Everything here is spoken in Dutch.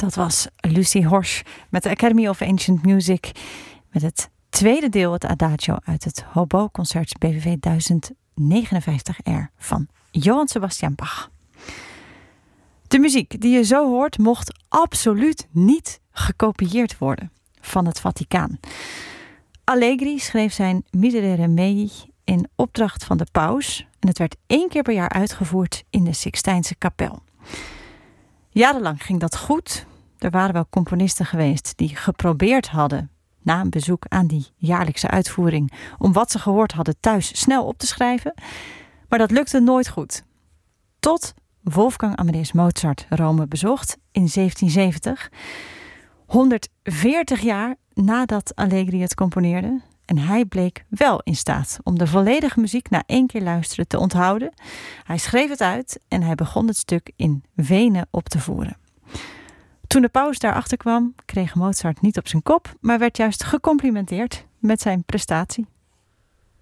Dat was Lucy Horsch met de Academy of Ancient Music. Met het tweede deel, het Adagio uit het Hobo-concert BWV 1059R van Johann Sebastian Bach. De muziek die je zo hoort mocht absoluut niet gekopieerd worden van het Vaticaan. Allegri schreef zijn Miserere Mei in opdracht van de paus en het werd 1 keer per jaar uitgevoerd in de Sixtijnse kapel. Jarenlang ging dat goed. Er waren wel componisten geweest die geprobeerd hadden na een bezoek aan die jaarlijkse uitvoering om wat ze gehoord hadden thuis snel op te schrijven. Maar dat lukte nooit goed. Tot Wolfgang Amadeus Mozart Rome bezocht in 1770. 140 jaar nadat Allegri het componeerde. En hij bleek wel in staat om de volledige muziek na 1 keer luisteren te onthouden. Hij schreef het uit en hij begon het stuk in Wenen op te voeren. Toen de paus daarachter kwam, kreeg Mozart niet op zijn kop, maar werd juist gecomplimenteerd met zijn prestatie.